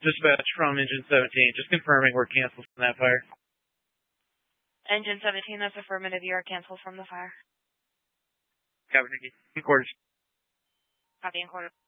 Dispatch from Engine 17. Just confirming we're canceled from that fire. Engine 17, that's affirmative. You are canceled from the fire. Copy, Nikki. In quarters. Copy in quarters.